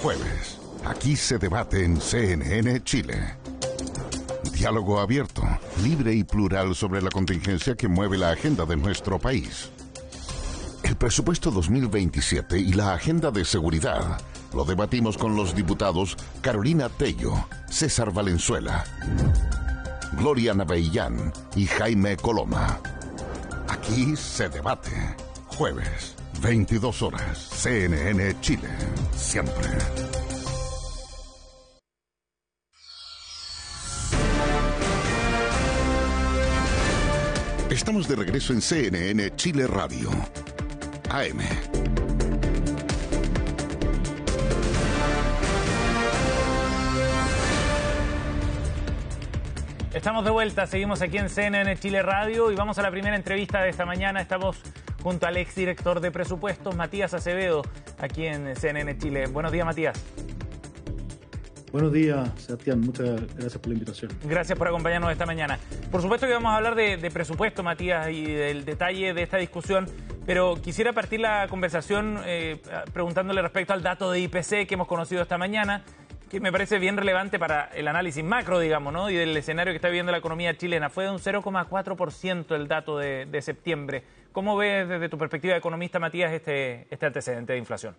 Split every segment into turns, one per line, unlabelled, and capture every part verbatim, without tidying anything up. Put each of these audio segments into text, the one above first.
jueves. Aquí se debate en C N N Chile. Diálogo abierto, libre y plural sobre la contingencia que mueve la agenda de nuestro país. El presupuesto dos mil veintisiete y la agenda de seguridad lo debatimos con los diputados Carolina Tello, César Valenzuela, Gloria Navellán y Jaime Coloma. Aquí se debate. Jueves, veintidós horas, C N N Chile. Siempre. Estamos de regreso en C N N Chile Radio. A M.
Estamos de vuelta, seguimos aquí en C N N Chile Radio y vamos a la primera entrevista de esta mañana. Estamos junto al exdirector de presupuestos, Matías Acevedo, aquí en C N N Chile. Buenos días, Matías.
Buenos días, Sebastián. Muchas gracias por la invitación.
Gracias por acompañarnos esta mañana. Por supuesto que vamos a hablar de, de presupuesto, Matías, y del detalle de esta discusión, pero quisiera partir la conversación eh, preguntándole respecto al dato de I P C que hemos conocido esta mañana, que me parece bien relevante para el análisis macro, digamos, ¿no? Y del escenario que está viviendo la economía chilena. Fue de un cero coma cuatro por ciento el dato de, de septiembre. ¿Cómo ves desde tu perspectiva de economista, Matías, este, este antecedente de inflación?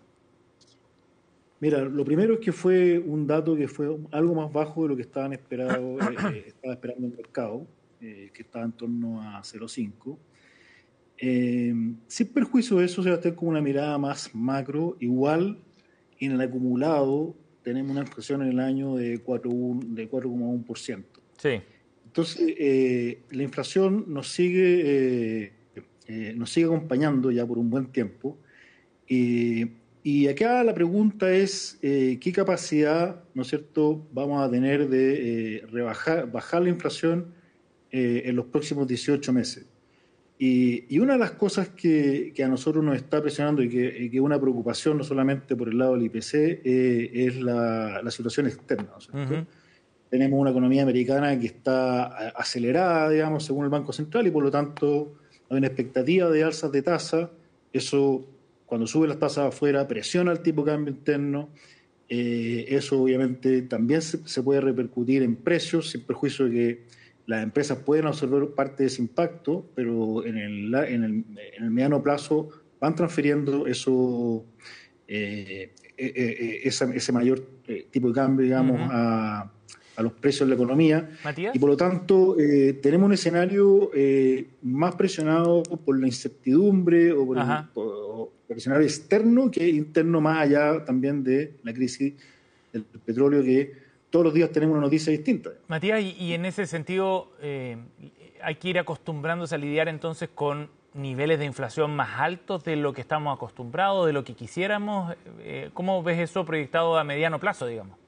Mira, lo primero es que fue un dato que fue algo más bajo de lo que estaban esperado, eh, estaba esperando el mercado, eh, que estaba en torno a cero coma cinco. Eh, sin perjuicio de eso, se va a tener como una mirada más macro. Igual, en el acumulado, tenemos una inflación en el año de cuatro coma uno por ciento.
Sí.
Entonces, eh, la inflación nos sigue, eh, eh, nos sigue acompañando ya por un buen tiempo. Eh, Y acá la pregunta es, eh, ¿qué capacidad, ¿no es cierto?, vamos a tener de eh, rebajar, bajar la inflación eh, en los próximos dieciocho meses? Y, y una de las cosas que, que a nosotros nos está presionando y que es una preocupación no solamente por el lado del I P C, eh, es la, la situación externa, ¿no es cierto? Uh-huh. Tenemos una economía americana que está acelerada, digamos, según el Banco Central, y por lo tanto hay una expectativa de alzas de tasa. Eso, cuando sube las tasas afuera, presiona el tipo de cambio interno. Eh, eso obviamente también se, se puede repercutir en precios, sin perjuicio de que las empresas pueden absorber parte de ese impacto, pero en el, en el, en el mediano plazo van transfiriendo eso, eh, eh, eh, esa, ese mayor eh, tipo de cambio, digamos, uh-huh. a, a los precios de la economía.
¿Matías?
Y por lo tanto eh, tenemos un escenario eh, más presionado por la incertidumbre o por, el, por, por el escenario externo que interno, más allá también de la crisis del petróleo, que todos los días tenemos una noticia distinta.
Matías, y, y en ese sentido eh, hay que ir acostumbrándose a lidiar entonces con niveles de inflación más altos de lo que estamos acostumbrados, de lo que quisiéramos. Eh, ¿Cómo ves eso proyectado a mediano plazo, digamos?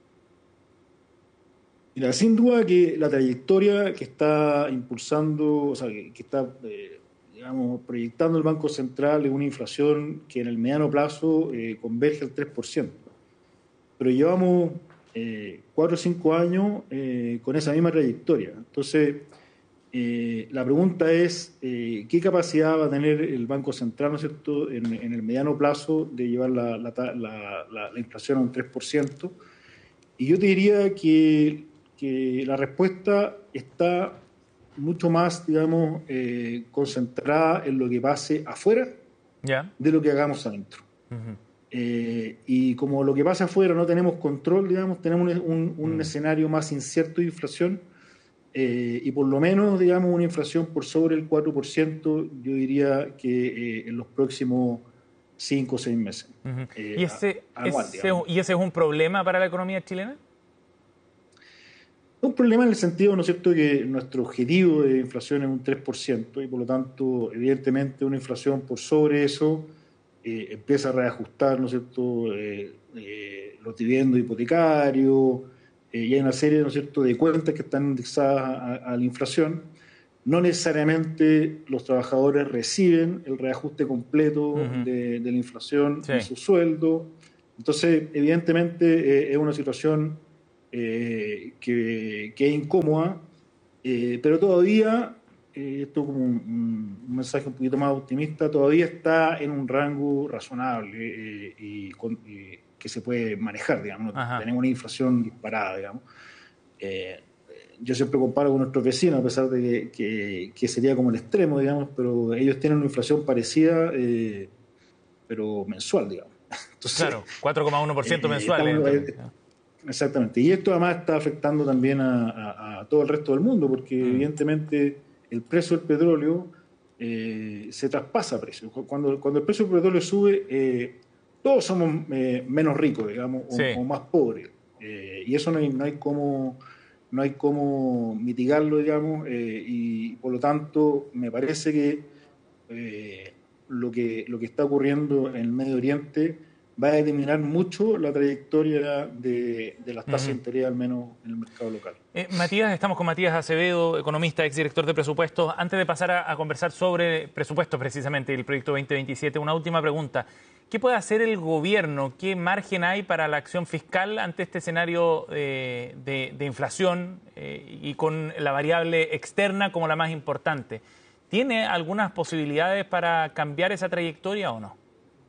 Mira, sin duda que la trayectoria que está impulsando, o sea, que, que está, eh, digamos, proyectando el Banco Central es una inflación que en el mediano plazo eh, converge al tres por ciento. Pero llevamos eh, cuatro o cinco años eh, con esa misma trayectoria. Entonces, eh, la pregunta es, eh, ¿qué capacidad va a tener el Banco Central, ¿no es cierto?, en, en el mediano plazo de llevar la, la, la, la, la inflación a un tres por ciento? Y yo te diría que que la respuesta está mucho más, digamos, eh, concentrada en lo que pase afuera
yeah.
de lo que hagamos adentro. Uh-huh. Eh, y como lo que pasa afuera no tenemos control, digamos, tenemos un, un, un uh-huh. escenario más incierto de inflación, eh, y por lo menos, digamos, una inflación por sobre el cuatro por ciento, yo diría que eh, en los próximos cinco o seis meses.
Uh-huh. eh, ¿Y, ese, a, anual, ese, ¿Y ese es un problema para la economía chilena?
Un problema en el sentido, ¿no es cierto?, que nuestro objetivo de inflación es un tres por ciento y por lo tanto, evidentemente, una inflación por sobre eso eh, empieza a reajustar, ¿no es cierto?, eh, eh, los dividendos hipotecarios, eh, y hay una serie, ¿no es cierto?, de cuentas que están indexadas a, a la inflación. No necesariamente los trabajadores reciben el reajuste completo uh-huh. de, de la inflación sí. en su sueldo. Entonces, evidentemente, eh, es una situación Eh, que, que es incómoda, eh, pero todavía eh, esto como un, un mensaje un poquito más optimista, todavía está en un rango razonable eh, y, con, y que se puede manejar, digamos.
Ajá.
Tenemos una inflación disparada, digamos. Eh, yo siempre comparo con nuestros vecinos, a pesar de que, que, que sería como el extremo, digamos, pero ellos tienen una inflación parecida, eh, pero mensual, digamos. Entonces,
claro, cuatro coma uno por ciento
eh,
mensual.
estamos, eh, exactamente. Y esto además está afectando también a, a, a todo el resto del mundo, porque mm. evidentemente el precio del petróleo eh, se traspasa a precio. Cuando, cuando el precio del petróleo sube, eh, todos somos eh, menos ricos, digamos, o, sí. o más pobres. Eh, y eso no hay, no hay cómo... no hay cómo mitigarlo, digamos, eh, y por lo tanto me parece que, eh, lo que lo que está ocurriendo en el Medio Oriente va a determinar mucho la trayectoria de, de las tasas de interés, al menos en el mercado local.
Eh, Matías, estamos con Matías Acevedo, economista, exdirector de presupuestos. Antes de pasar a, a conversar sobre presupuestos precisamente, el proyecto veinte veintisiete, una última pregunta. ¿Qué puede hacer el gobierno? ¿Qué margen hay para la acción fiscal ante este escenario eh, de, de inflación eh, y con la variable externa como la más importante? ¿Tiene algunas posibilidades para cambiar esa trayectoria o no?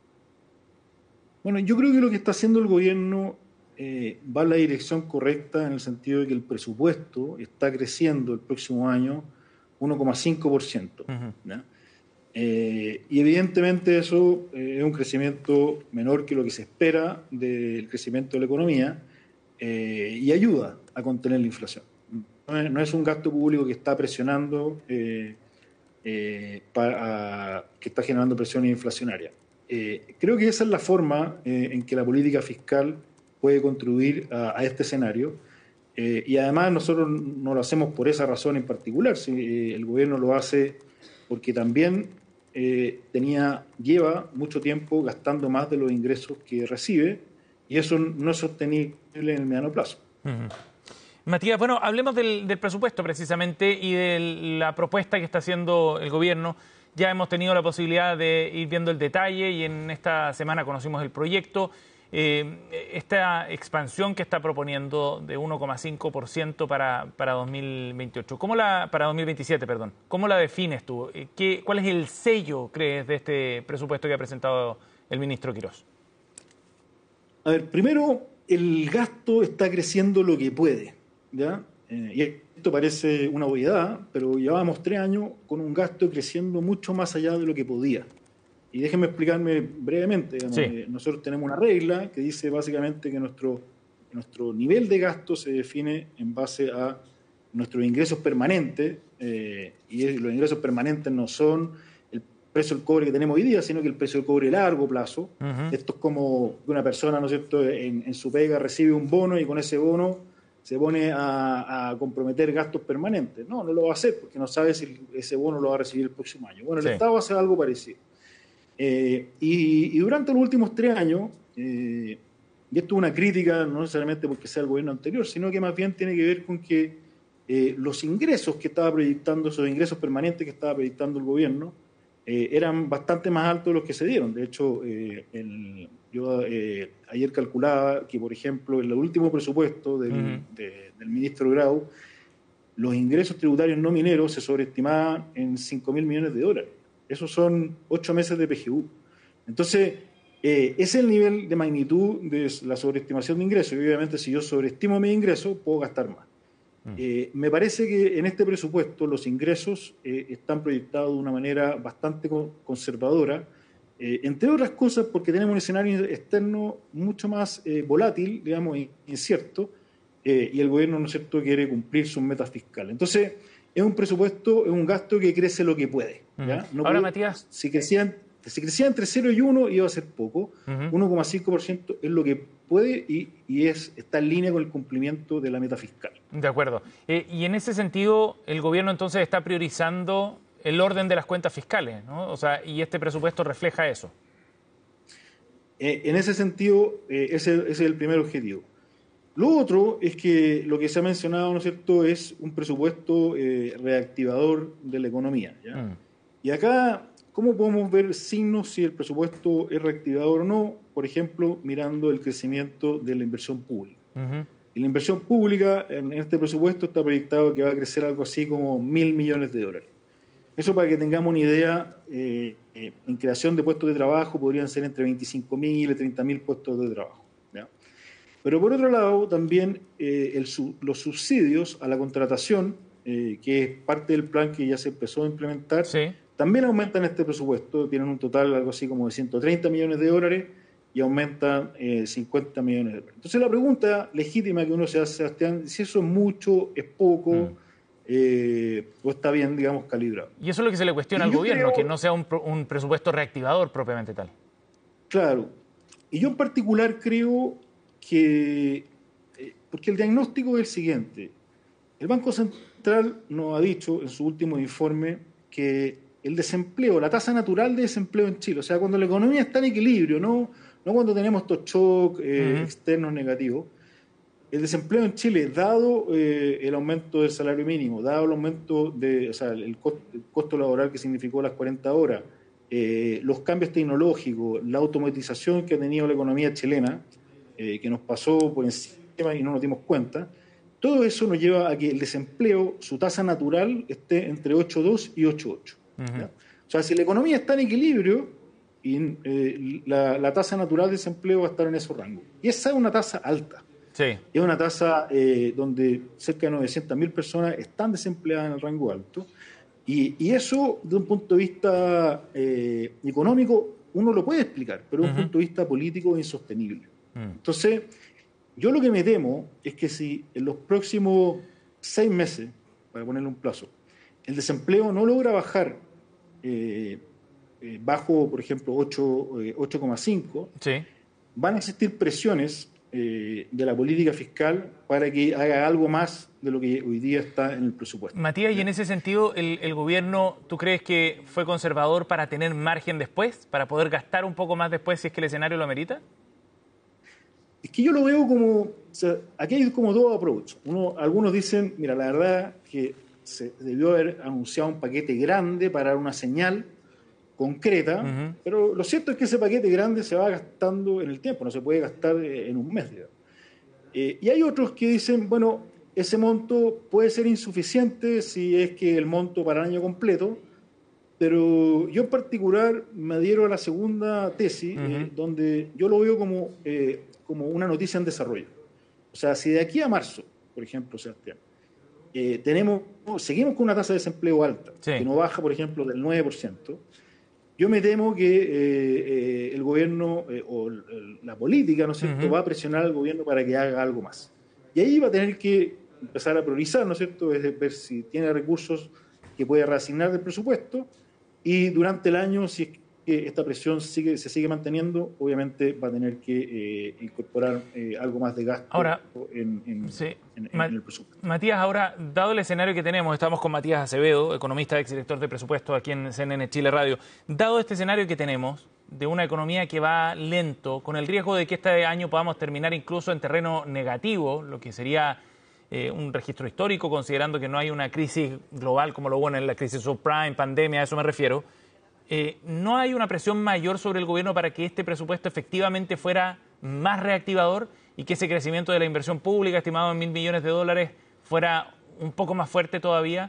Bueno, yo creo que lo que está haciendo el gobierno eh, va en la dirección correcta, en el sentido de que el presupuesto está creciendo el próximo año uno coma cinco por ciento. Uh-huh. Eh, y evidentemente eso eh, es un crecimiento menor que lo que se espera del crecimiento de la economía eh, y ayuda a contener la inflación. No es, no es un gasto público que está presionando, eh, eh, para, a, que está generando presión inflacionaria. Eh, creo que esa es la forma eh, en que la política fiscal puede contribuir a, a este escenario, eh, y además nosotros no lo hacemos por esa razón en particular. Si, eh, el gobierno lo hace porque también eh, tenía, lleva mucho tiempo gastando más de los ingresos que recibe, y eso no es sostenible en el mediano plazo.
Uh-huh. Matías, bueno, hablemos del, del presupuesto precisamente y de la propuesta que está haciendo el gobierno. Ya hemos tenido la posibilidad de ir viendo el detalle y en esta semana conocimos el proyecto. Eh, esta expansión que está proponiendo de uno coma cinco por ciento para, para dos mil veintiocho, ¿cómo la, para dos mil veintisiete, perdón, ¿cómo la defines tú? ¿Qué, ¿Cuál es el sello, crees, de este presupuesto que ha presentado el ministro Quirós?
A ver, primero, el gasto está creciendo lo que puede, ¿ya? Eh, y esto parece una obviedad, pero llevábamos tres años con un gasto creciendo mucho más allá de lo que podía. Y déjenme explicarme brevemente. Sí. Eh, nosotros tenemos una regla que dice básicamente que nuestro, nuestro nivel de gasto se define en base a nuestros ingresos permanentes, eh, y los ingresos permanentes no son el precio del cobre que tenemos hoy día, sino que el precio del cobre a largo plazo. Uh-huh. Esto es como que una persona, ¿no es cierto?, en, en su pega recibe un bono y con ese bono se pone a, a comprometer gastos permanentes. No, no lo va a hacer porque no sabe si ese bono lo va a recibir el próximo año. Bueno, el sí. Estado hace algo parecido. Eh, y, y durante los últimos tres años, eh, y esto es una crítica no necesariamente porque sea el gobierno anterior, sino que más bien tiene que ver con que eh, los ingresos que estaba proyectando, esos ingresos permanentes que estaba proyectando el gobierno, eh, eran bastante más altos de los que se dieron. De hecho, eh, el, yo eh, ayer calculaba que, por ejemplo, en el último presupuesto del, uh-huh. de, del ministro Grau, los ingresos tributarios no mineros se sobreestimaban en cinco mil millones de dólares. Esos son ocho meses de P G U. Entonces, eh, ese es el nivel de magnitud de la sobreestimación de ingresos. Y obviamente, si yo sobreestimo mis ingresos, puedo gastar más. Mm. Eh, me parece que en este presupuesto los ingresos eh, están proyectados de una manera bastante conservadora, eh, entre otras cosas porque tenemos un escenario externo mucho más eh, volátil, digamos, incierto, eh, y el gobierno, ¿no es cierto?, quiere cumplir sus metas fiscales. Entonces, es un presupuesto, es un gasto que crece lo que puede. ¿ya? No
Ahora,
puede,
Matías.
Si crecía, si crecía entre cero y uno, iba a ser poco. Uh-huh. uno coma cinco por ciento es lo que puede y, y es, está en línea con el cumplimiento de la meta fiscal.
De acuerdo. Eh, y en ese sentido, el gobierno entonces está priorizando el orden de las cuentas fiscales, ¿no? O sea, y este presupuesto refleja eso.
Eh, en ese sentido, eh, ese, ese es el primer objetivo. Lo otro es que lo que se ha mencionado, ¿no es cierto?, es un presupuesto eh, reactivador de la economía. ¿ya? Mm. Y acá, ¿cómo podemos ver signos si el presupuesto es reactivador o no? Por ejemplo, mirando el crecimiento de la inversión pública. Uh-huh. Y la inversión pública en este presupuesto está proyectado que va a crecer algo así como mil millones de dólares. Eso para que tengamos una idea, eh, eh, en creación de puestos de trabajo podrían ser entre veinticinco mil y treinta mil puestos de trabajo, ¿ya? Pero por otro lado, también eh, el, los subsidios a la contratación, eh, que es parte del plan que ya se empezó a implementar,
sí,
también aumentan este presupuesto, tienen un total algo así como de ciento treinta millones de dólares y aumentan eh, cincuenta millones de dólares. Entonces la pregunta legítima que uno se hace, Sebastián, si eso es mucho, es poco, mm. eh, o está bien, digamos, calibrado.
Y eso es lo que se le cuestiona y al gobierno, creo, que no sea un, un presupuesto reactivador propiamente tal.
Claro. Y yo en particular creo que, eh, porque el diagnóstico es el siguiente, el Banco Central nos ha dicho en su último informe que el desempleo, la tasa natural de desempleo en Chile, o sea, cuando la economía está en equilibrio, no, no cuando tenemos estos shocks eh, uh-huh. externos negativos, el desempleo en Chile, dado eh, el aumento del salario mínimo, dado el aumento de, o sea, el costo, el costo laboral que significó las cuarenta horas, eh, los cambios tecnológicos, la automatización que ha tenido la economía chilena, eh, que nos pasó por encima y no nos dimos cuenta, todo eso nos lleva a que el desempleo, su tasa natural, esté entre ocho coma dos y ocho coma ocho. Uh-huh. O sea, si la economía está en equilibrio, y, eh, la, la tasa natural de desempleo va a estar en esos rangos. Y esa es una tasa alta.
Sí.
Es una tasa eh, donde cerca de novecientas mil personas están desempleadas en el rango alto. Y, y eso, de un punto de vista eh, económico, uno lo puede explicar, pero desde uh-huh. un punto de vista político es insostenible. Uh-huh. Entonces, yo lo que me temo es que si en los próximos seis meses, para ponerle un plazo, el desempleo no logra bajar eh, eh, bajo, por ejemplo, ocho coma cinco,
sí.
van a existir presiones eh, de la política fiscal para que haga algo más de lo que hoy día está en el presupuesto.
Matías, y en ese sentido, el, el gobierno, ¿tú crees que fue conservador para tener margen después, para poder gastar un poco más después si es que el escenario lo amerita?
Es que yo lo veo como, o sea, aquí hay como dos approach. Uno, algunos dicen, mira, la verdad que se debió haber anunciado un paquete grande para dar una señal concreta, uh-huh. pero lo cierto es que ese paquete grande se va gastando en el tiempo, no se puede gastar en un mes. Eh, y hay otros que dicen, bueno, ese monto puede ser insuficiente si es que el monto para el año completo, pero yo en particular me adhiero a la segunda tesis, uh-huh. eh, donde yo lo veo como, eh, como una noticia en desarrollo. O sea, si de aquí a marzo, por ejemplo, Sebastián, eh, tenemos, seguimos con una tasa de desempleo alta, sí. que no baja, por ejemplo, del nueve por ciento, yo me temo que eh, eh, el gobierno eh, o el, la política, ¿no es cierto?, uh-huh. va a presionar al gobierno para que haga algo más. Y ahí va a tener que empezar a priorizar, ¿no es cierto?, es ver si tiene recursos que puede reasignar del presupuesto, y durante el año, si es que esta presión sigue, se sigue manteniendo, obviamente va a tener que eh, incorporar eh, algo más de gasto
ahora,
en, en,
sí.
en, en,
Ma-
en el presupuesto.
Matías, ahora, dado el escenario que tenemos, estamos con Matías Acevedo, economista, exdirector de presupuesto aquí en C N N Chile Radio. Dado este escenario que tenemos, de una economía que va lento, con el riesgo de que este año podamos terminar incluso en terreno negativo, lo que sería eh, un registro histórico, considerando que no hay una crisis global como lo hubo en la crisis subprime, pandemia, a eso me refiero, eh, ¿no hay una presión mayor sobre el gobierno para que este presupuesto efectivamente fuera más reactivador y que ese crecimiento de la inversión pública, estimado en mil millones de dólares, fuera un poco más fuerte todavía?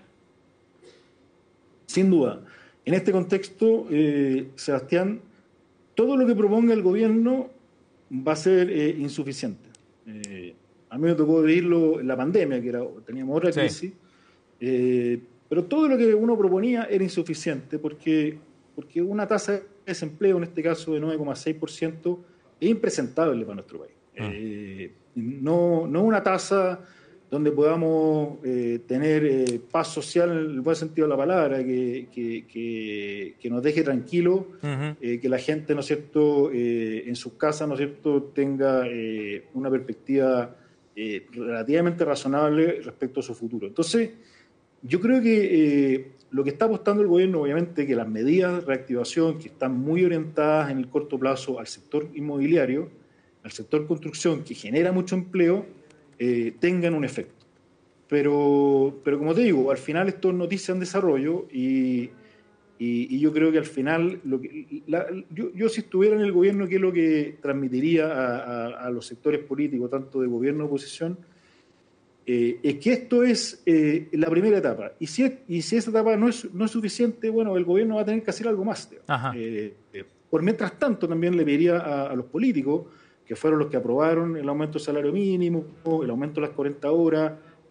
Sin duda. En este contexto, eh, Sebastián, todo lo que proponga el gobierno va a ser eh, insuficiente. Eh, a mí me tocó vivirlo en la pandemia, que era, teníamos otra crisis, sí. eh, pero todo lo que uno proponía era insuficiente porque, porque una tasa de desempleo, en este caso de nueve coma seis por ciento, es impresentable para nuestro país. Ah. Eh, no, no una tasa donde podamos eh, tener eh, paz social en el buen sentido de la palabra, que, que, que, que nos deje tranquilos, uh-huh. eh, que la gente, ¿no es cierto?, eh, en sus casas, ¿no es cierto?, tenga eh, una perspectiva eh, relativamente razonable respecto a su futuro. Entonces, yo creo que eh, lo que está apostando el gobierno, obviamente, que las medidas de reactivación que están muy orientadas en el corto plazo al sector inmobiliario, al sector construcción, que genera mucho empleo, Eh, tengan un efecto. Pero, pero como te digo, al final esto es noticia en desarrollo y, y, y yo creo que al final, lo que, la, yo, yo si estuviera en el gobierno, ¿qué es lo que transmitiría a, a, a los sectores políticos, tanto de gobierno como de oposición? eh, es que esto es eh, la primera etapa. Y si, es, y si esa etapa no es, no es suficiente, bueno, el gobierno va a tener que hacer algo más. Eh, eh, por mientras tanto, también le pediría a, a los políticos, que fueron los que aprobaron el aumento del salario mínimo, el aumento de las cuarenta horas,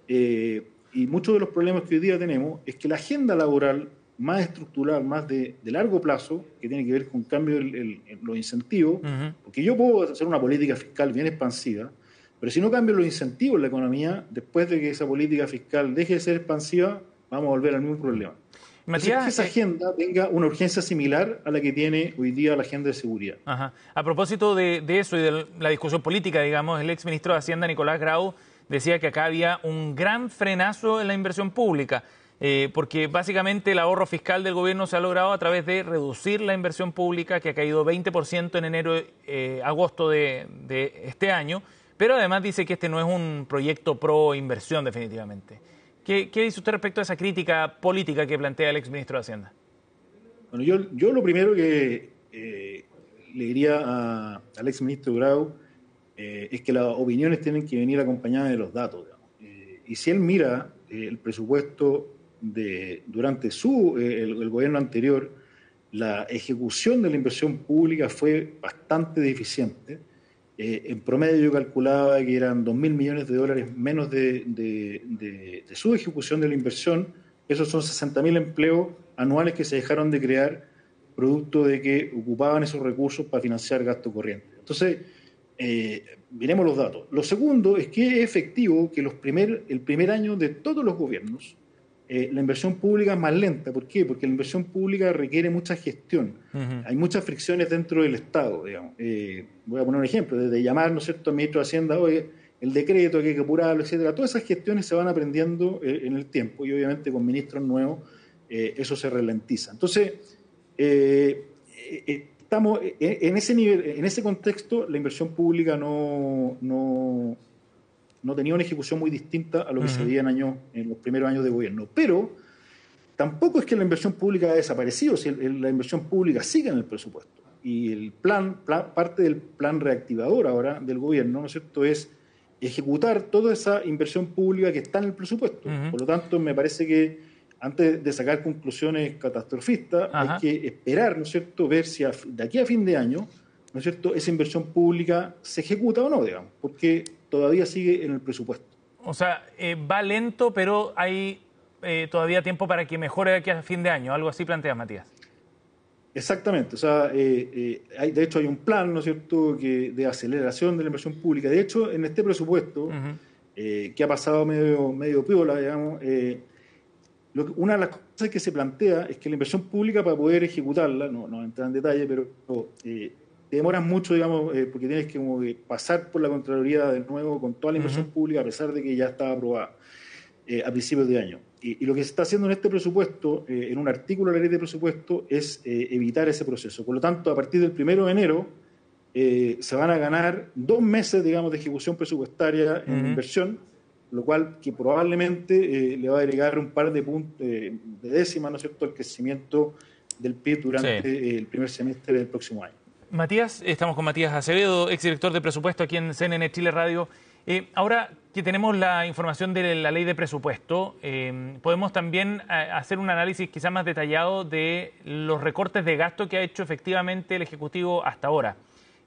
eh, y muchos de los problemas que hoy día tenemos es que la agenda laboral más estructural, más de, de largo plazo, que tiene que ver con cambio en los incentivos, uh-huh. porque yo puedo hacer una política fiscal bien expansiva, pero si no cambio los incentivos en la economía, después de que esa política fiscal deje de ser expansiva, vamos a volver al mismo problema. Matías, Entonces, que esa agenda tenga una urgencia similar a la que tiene hoy día la agenda de seguridad.
Ajá. A propósito de, de eso y de la discusión política, digamos, el exministro de Hacienda, Nicolás Grau, decía que acá había un gran frenazo en la inversión pública, eh, porque básicamente el ahorro fiscal del gobierno se ha logrado a través de reducir la inversión pública, que ha caído veinte por ciento en enero, eh, agosto de, de este año, pero además dice que este no es un proyecto pro inversión definitivamente. ¿Qué, qué dice usted respecto a esa crítica política que plantea el exministro de Hacienda?
Bueno, yo, yo lo primero que eh, le diría a, al exministro Grau eh, es que las opiniones tienen que venir acompañadas de los datos. Eh, y si él mira eh, el presupuesto de durante su eh, el, el gobierno anterior, la ejecución de la inversión pública fue bastante deficiente. Eh, en promedio yo calculaba que eran dos mil millones de dólares menos de, de, de, de su ejecución de la inversión. Esos son sesenta mil empleos anuales que se dejaron de crear producto de que ocupaban esos recursos para financiar gasto corriente. Entonces, eh, miremos los datos. Lo segundo es que es efectivo que los primer, el primer año de todos los gobiernos eh, la inversión pública es más lenta. ¿Por qué? Porque la inversión pública requiere mucha gestión. Uh-huh. Hay muchas fricciones dentro del Estado, digamos. Eh, voy a poner un ejemplo, desde llamar, ¿no es cierto?, al ministro de Hacienda, oye, el decreto, que hay que apurarlo, etcétera. Todas esas gestiones se van aprendiendo eh, en el tiempo y obviamente con ministros nuevos eh, eso se ralentiza. Entonces, eh, eh, estamos en ese nivel, en ese contexto, la inversión pública no, no, no tenía una ejecución muy distinta a lo que uh-huh. se veía en, años, en los primeros años de gobierno. Pero tampoco es que la inversión pública ha desaparecido, si la inversión pública sigue en el presupuesto. Y el plan, plan, parte del plan reactivador ahora del gobierno, ¿no es cierto?, es ejecutar toda esa inversión pública que está en el presupuesto. Uh-huh. Por lo tanto, me parece que antes de sacar conclusiones catastrofistas, uh-huh. hay que esperar, ¿no es cierto?, ver si a, de aquí a fin de año, ¿no es cierto?, esa inversión pública se ejecuta o no, digamos, porque todavía sigue en el presupuesto.
O sea, eh, va lento, pero hay eh, todavía tiempo para que mejore de aquí a fin de año. Algo así planteas, Matías.
Exactamente. O sea, eh, eh, hay, de hecho hay un plan, ¿no es cierto?, que, de aceleración de la inversión pública. De hecho, en este presupuesto, uh-huh. eh, que ha pasado medio, medio piola, digamos, eh, lo que, una de las cosas que se plantea es que la inversión pública, para poder ejecutarla, no, no entrar en detalle, pero eh, te demoras mucho, digamos, eh, porque tienes que como, pasar por la Contraloría de nuevo con toda la inversión uh-huh. pública, a pesar de que ya estaba aprobada eh, a principios de año. Y, y lo que se está haciendo en este presupuesto, eh, en un artículo de la ley de presupuesto, es eh, evitar ese proceso. Por lo tanto, a partir del primero de enero, eh, se van a ganar dos meses, digamos, de ejecución presupuestaria en uh-huh. inversión, lo cual que probablemente eh, le va a agregar un par de puntos, eh, de décimas, ¿no es cierto?, al crecimiento del P I B durante sí. eh, el primer semestre del próximo año.
Matías, estamos con Matías Acevedo, exdirector de presupuesto aquí en C N N Chile Radio. Eh, ahora que tenemos la información de la ley de presupuesto, eh, podemos también hacer un análisis quizás más detallado de los recortes de gasto que ha hecho efectivamente el Ejecutivo hasta ahora.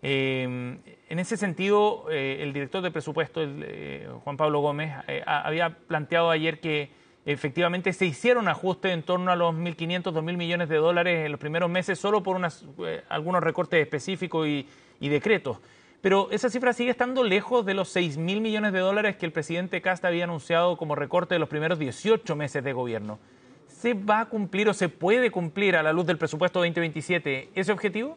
Eh, en ese sentido, eh, el director de presupuesto, el, eh, Juan Pablo Gómez, eh, había planteado ayer que efectivamente se hicieron ajustes en torno a los mil quinientos, dos mil millones de dólares en los primeros meses solo por unas, eh, algunos recortes específicos y, y decretos. Pero esa cifra sigue estando lejos de los seis mil millones de dólares que el presidente Kast había anunciado como recorte de los primeros dieciocho meses de gobierno. ¿Se va a cumplir o se puede cumplir a la luz del presupuesto veinte veintisiete ese objetivo?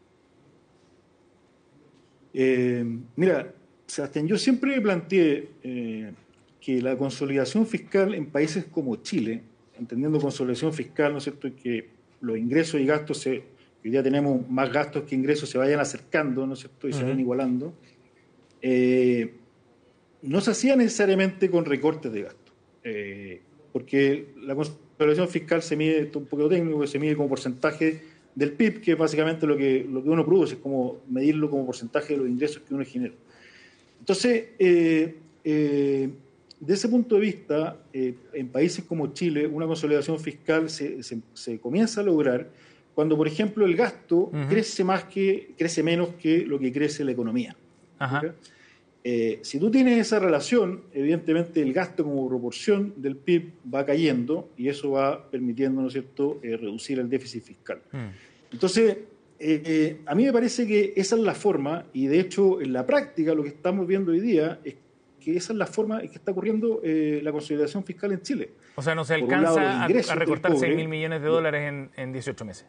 Eh, mira, Sebastián, yo siempre planteé eh, que la consolidación fiscal en países como Chile, entendiendo consolidación fiscal, ¿no es cierto?, que los ingresos y gastos se... Hoy día tenemos más gastos que ingresos, se vayan acercando, ¿no es cierto?, y uh-huh. se vayan igualando, eh, no se hacía necesariamente con recortes de gasto, eh, porque la consolidación fiscal se mide, esto un poco técnico, se mide como porcentaje del P I B, que es básicamente lo que, lo que uno produce, es como medirlo como porcentaje de los ingresos que uno genera. Entonces, eh, eh, de ese punto de vista, eh, en países como Chile, una consolidación fiscal se, se, se comienza a lograr cuando, por ejemplo, el gasto uh-huh. crece más que crece menos que lo que crece la economía. Uh-huh. Eh, si tú tienes esa relación, evidentemente el gasto como proporción del P I B va cayendo y eso va permitiendo, ¿no es cierto?, eh, reducir el déficit fiscal. Uh-huh. Entonces, eh, eh, a mí me parece que esa es la forma, y de hecho en la práctica lo que estamos viendo hoy día es que esa es la forma en que está ocurriendo eh, la consolidación fiscal en Chile.
O sea, no se alcanza lado, a, a recortar seis mil millones de dólares en, en dieciocho meses.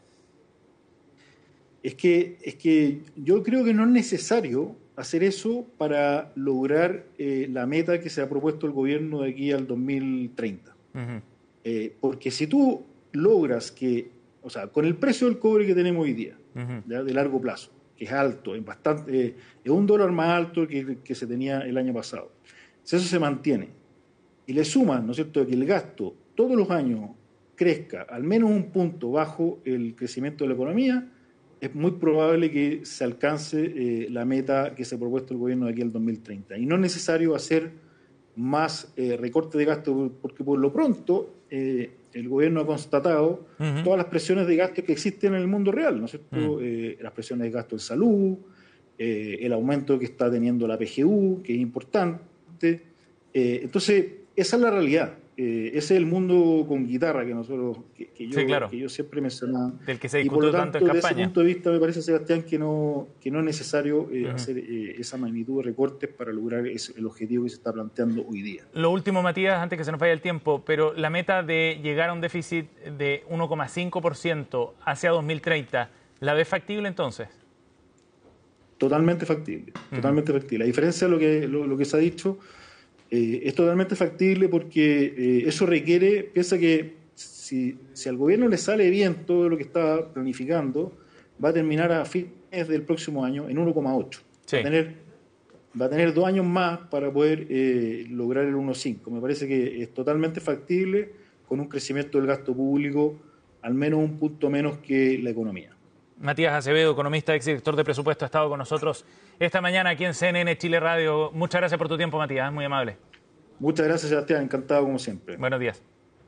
Es que, es que yo creo que no es necesario hacer eso para lograr eh, la meta que se ha propuesto el gobierno de aquí al dos mil treinta. Uh-huh. Eh, porque si tú logras que, o sea, con el precio del cobre que tenemos hoy día, uh-huh. ¿ya? De largo plazo, que es alto, es bastante, eh, es un dólar más alto que, que se tenía el año pasado. Si eso se mantiene y le suman, ¿no es cierto?, que el gasto todos los años crezca al menos un punto bajo el crecimiento de la economía, es muy probable que se alcance eh, la meta que se ha propuesto el gobierno de aquí al dos mil treinta. Y no es necesario hacer más eh, recorte de gasto, porque por lo pronto eh, el gobierno ha constatado uh-huh. todas las presiones de gasto que existen en el mundo real, ¿no es cierto? Uh-huh. Eh, las presiones de gasto en salud, eh, el aumento que está teniendo la P G U, que es importante. Eh, entonces, esa es la realidad. Eh, ese es el mundo con guitarra que nosotros, que, que, yo,
sí, claro.
que yo siempre mencionaba.
Del que se discutió
y por lo tanto,
tanto en
desde
campaña.
ese punto de vista, me parece, Sebastián, que no, que no es necesario eh, uh-huh. hacer eh, esa magnitud de recortes para lograr ese, el objetivo que se está planteando hoy día.
Lo último, Matías, antes que se nos vaya el tiempo, pero la meta de llegar a un déficit de uno coma cinco por ciento hacia dos mil treinta, ¿la ves factible entonces?
Totalmente factible, uh-huh. totalmente factible. A diferencia de lo que, lo, lo que se ha dicho, Eh, es totalmente factible porque eh, eso requiere, piensa que si, si al gobierno le sale bien todo lo que está planificando, va a terminar a fines del próximo año en uno coma ocho. Sí. Va a tener, va a tener dos años más para poder eh, lograr el uno coma cinco. Me parece que es totalmente factible con un crecimiento del gasto público al menos un punto menos que la economía.
Matías Acevedo, economista, exdirector de presupuesto, ha estado con nosotros esta mañana aquí en C N N Chile Radio. Muchas gracias por tu tiempo, Matías, muy amable.
Muchas gracias, Sebastián, encantado como siempre.
Buenos días.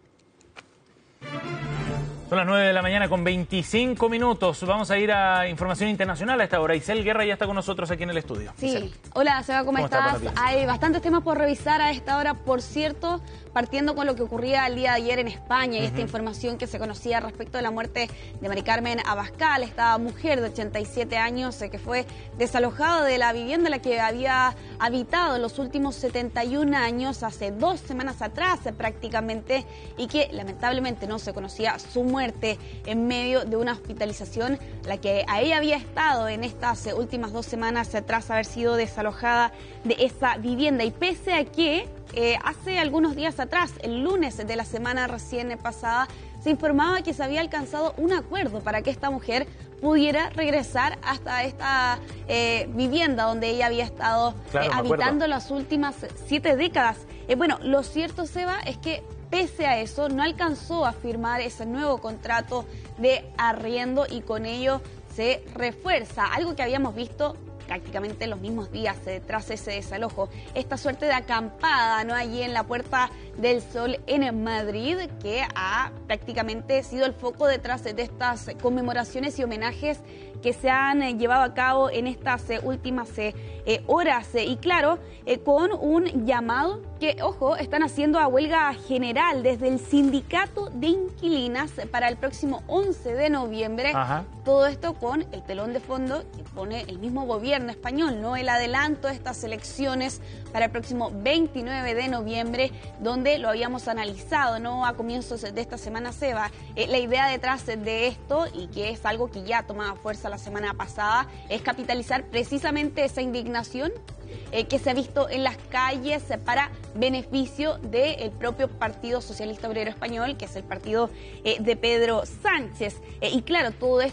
Son las nueve de la mañana con veinticinco minutos. Vamos a ir a información internacional a esta hora. Isel Guerra ya está con nosotros aquí en el estudio.
Sí.
Isel.
Hola, Seba, ¿cómo, ¿cómo estás?
estás?
Hay bastantes temas por revisar a esta hora. Por cierto, partiendo con lo que ocurría el día de ayer en España y uh-huh. esta información que se conocía respecto de la muerte de Mari Carmen Abascal, esta mujer de ochenta y siete años eh, que fue desalojada de la vivienda en la que había habitado en los últimos setenta y un años, hace dos semanas atrás eh, prácticamente, y que lamentablemente no se conocía su muerte en medio de una hospitalización la que a ella había estado en estas eh, últimas dos semanas eh, tras haber sido desalojada de esa vivienda. Y pese a que Eh, hace algunos días atrás, el lunes de la semana recién pasada, se informaba que se había alcanzado un acuerdo para que esta mujer pudiera regresar hasta esta eh, vivienda donde ella había estado
claro,
eh, habitando las últimas siete décadas. Eh, bueno, lo cierto, Seba, es que pese a eso no alcanzó a firmar ese nuevo contrato de arriendo y con ello se refuerza algo que habíamos visto prácticamente los mismos días eh, tras ese desalojo. Esta suerte de acampada, ¿no?, allí en la Puerta del Sol en Madrid, que ha prácticamente sido el foco detrás de estas conmemoraciones y homenajes que se han eh, llevado a cabo en estas eh, últimas eh, eh, horas. Eh, y claro, eh, con un llamado que, ojo, están haciendo a huelga general desde el sindicato de inquilinas para el próximo once de noviembre. Ajá. Todo esto con el telón de fondo que pone el mismo gobierno español, ¿no?, el adelanto de estas elecciones para el próximo veintinueve de noviembre, donde lo habíamos analizado, ¿no?, a comienzos de esta semana, Seba. Eh, la idea detrás de esto, y que es algo que ya tomaba fuerza la semana pasada, es capitalizar precisamente esa indignación eh, que se ha visto en las calles eh, para beneficio del propio Partido Socialista Obrero Español, que es el partido eh, de Pedro Sánchez. Eh, y claro, todo esto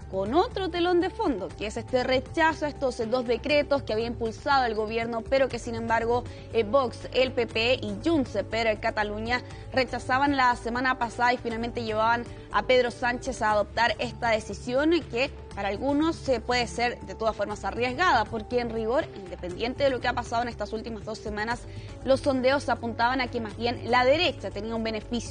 con otro telón de fondo, que es este rechazo a estos dos decretos que había impulsado el gobierno, pero que sin embargo eh, Vox, el P P y Junts per Catalunya rechazaban la semana pasada y finalmente llevaban a Pedro Sánchez a adoptar esta decisión que para algunos se puede ser de todas formas arriesgada, porque en rigor, independiente de lo que ha pasado en estas últimas dos semanas, los sondeos apuntaban a que más bien la derecha tenía un beneficio